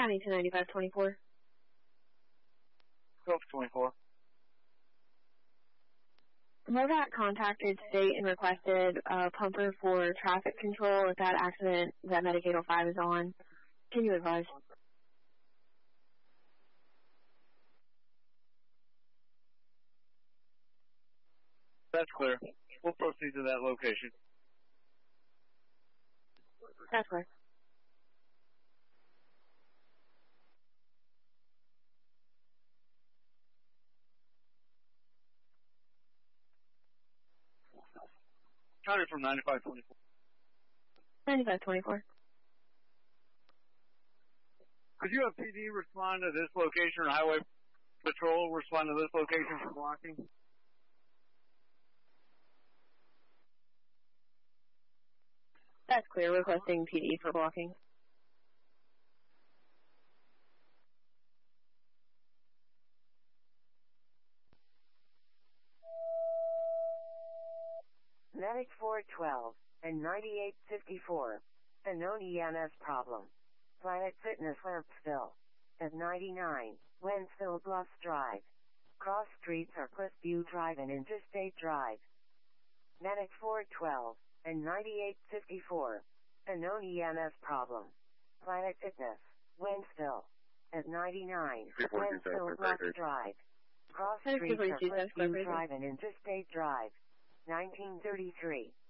County to 9524. 1224. MoDOT contacted state and requested a pumper for traffic control at that accident that Medicaid 05 is on. Can you advise? That's clear. We'll proceed to that location. That's clear. County from 9524. 9524. Could you have PD respond to this location or Highway Patrol respond to this location for blocking? That's clear. Requesting PD for blocking. Medic 412 and 9854. A known EMS problem. Planet Fitness Wentzville. At 99, Wentzville Bluffs Drive. Cross streets are Cliffview Drive and Interstate Drive. Medic 412 and 9854. A known EMS problem. Planet Fitness, Wentzville. At 99, Wentzville Bluffs Drive. Cross streets are Cliffview Drive and Interstate Drive. 1933.